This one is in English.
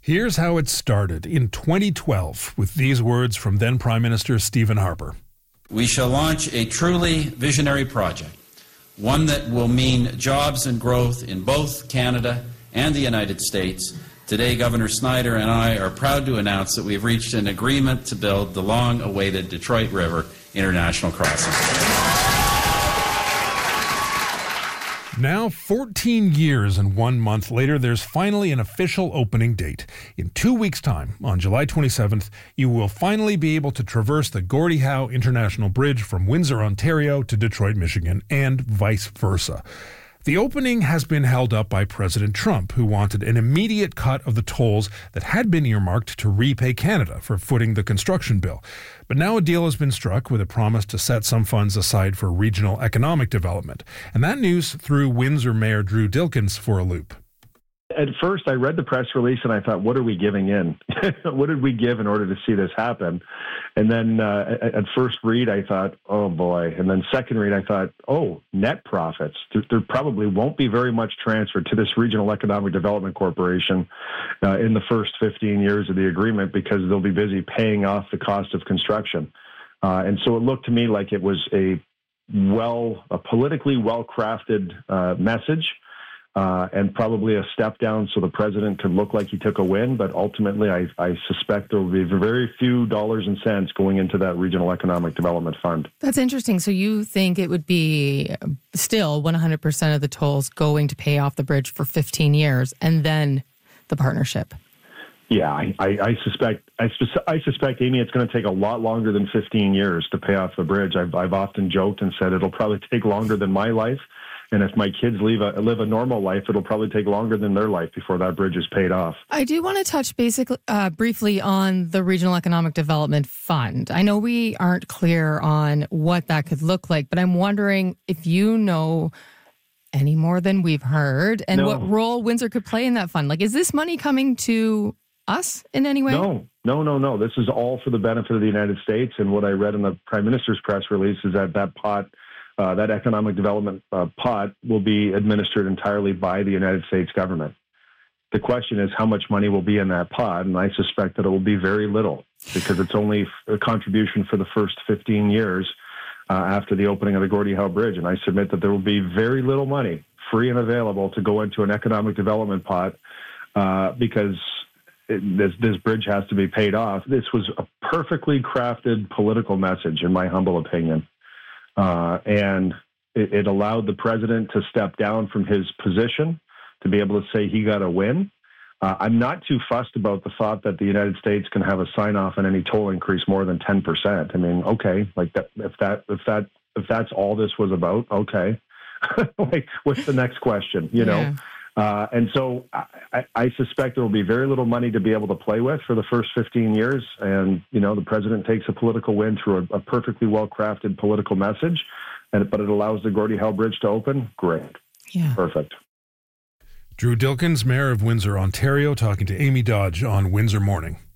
Here's how it started in 2012 with these words from then Prime Minister Stephen Harper. We shall launch a truly visionary project, one that will mean jobs and growth in both Canada and the United States. Today, Governor Snyder and I are proud to announce that we have reached an agreement to build the long-awaited Detroit River International Crossing. Now, 14 years and 1 month later, there's finally an official opening date. In 2 weeks' time, on July 27th, you will finally be able to traverse the Gordie Howe International Bridge from Windsor, Ontario to Detroit, Michigan, and vice versa. The opening has been held up by President Trump, who wanted an immediate cut of the tolls that had been earmarked to repay Canada for footing the construction bill. But now a deal has been struck with a promise to set some funds aside for regional economic development. And that news threw Windsor Mayor Drew Dilkens for a loop. At first, I read the press release and I thought, what are we giving in? What did we give in order to see this happen? And then at first read, I thought, oh boy. And then second read, I thought, oh, net profits. There probably won't be very much transferred to this Regional Economic Development Corporation in the first 15 years of the agreement because they'll be busy paying off the cost of construction. And so it looked to me like it was a politically well-crafted message. And probably a step down so the president could look like he took a win. But ultimately, I suspect there will be very few dollars and cents going into that Regional Economic Development Fund. That's interesting. So you think it would be still 100% of the tolls going to pay off the bridge for 15 years and then the partnership? Yeah, I suspect, Amy, it's going to take a lot longer than 15 years to pay off the bridge. I've often joked and said it'll probably take longer than my life. And if my kids live a normal life, it'll probably take longer than their life before that bridge is paid off. I do want to touch briefly on the Regional Economic Development Fund. I know we aren't clear on what that could look like, but I'm wondering if you know any more than we've heard and what role Windsor could play in that fund. Like, is this money coming to us in any way? No. This is all for the benefit of the United States. And what I read in the Prime Minister's press release is that pot, that economic development pot will be administered entirely by the United States government. The question is how much money will be in that pot, and I suspect that it will be very little because it's only a contribution for the first 15 years after the opening of the Gordie Howe Bridge. And I submit that there will be very little money free and available to go into an economic development pot because this bridge has to be paid off. This was a perfectly crafted political message, in my humble opinion. And it allowed the president to step down from his position to be able to say he got a win. I'm not too fussed about the thought that the United States can have a sign off on any toll increase more than 10%. I mean, okay, like that, if that's all this was about, okay. Like, what's the next question? You know? And so I suspect there will be very little money to be able to play with for the first 15 years. And, the president takes a political win through a perfectly well-crafted political message, but it allows the Gordie Howe Bridge to open. Great. Yeah. Perfect. Drew Dilkens, Mayor of Windsor, Ontario, talking to Amy Dodge on Windsor Morning.